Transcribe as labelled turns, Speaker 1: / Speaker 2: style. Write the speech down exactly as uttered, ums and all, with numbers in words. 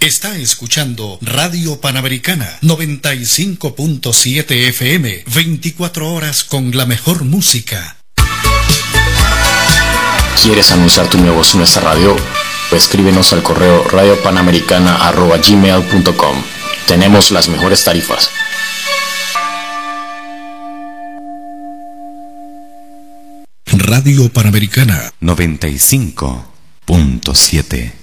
Speaker 1: Está escuchando Radio Panamericana noventa y cinco punto siete F M, veinticuatro horas con la mejor música.
Speaker 2: ¿Quieres anunciar tu negocio en nuestra radio? Escríbenos al correo radiopanamericana arroba gmail punto com. Tenemos las mejores tarifas.
Speaker 1: Radio Panamericana
Speaker 3: noventa y cinco punto siete.